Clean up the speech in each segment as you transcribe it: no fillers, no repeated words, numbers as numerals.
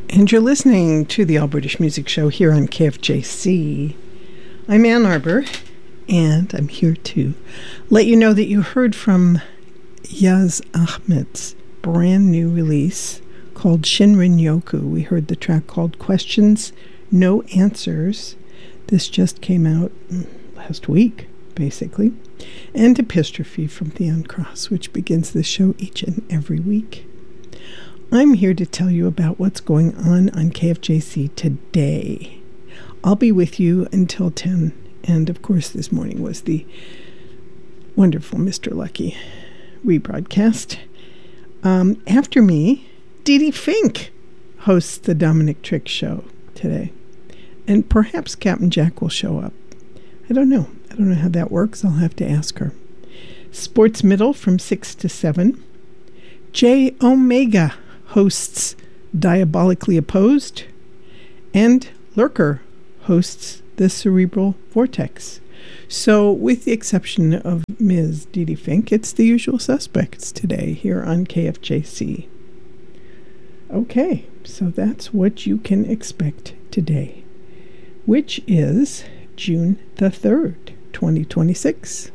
And you're listening to the All British Music Show here on KFJC. I'm Ann Arbor, and I'm here to let you know that you heard from Yaz Ahmed's brand new release called Shinrin Yoku. We heard the track called Questions, No Answers. This just came out last week, basically. And Epistrophe from Theon Cross, which begins the show each and every week. I'm here to tell you about what's going on KFJC today. I'll be with you until 10. And, of course, this morning was the wonderful Mr. Lucky rebroadcast. After me, Dee Dee Fink hosts the Dominic Trick Show today. And perhaps Captain Jack will show up. I don't know how that works. I'll have to ask her. Sports Middle from 6 to 7. J Omega hosts Diabolically Opposed, and Lurker hosts The Cerebral Vortex. So, with the exception of Ms. Dee Dee Fink, it's the usual suspects today here on KFJC. Okay, so that's what you can expect today, which is June the 3rd, 2026.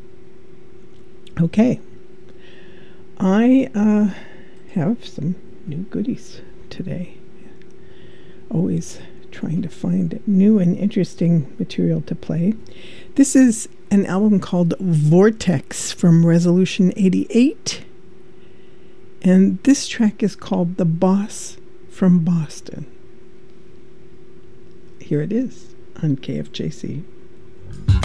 Okay, I have some new goodies today. Always trying to find new and interesting material to play. This is an album called Vortex from Resolution 88. And this track is called The Boss from Boston. Here it is on KFJC.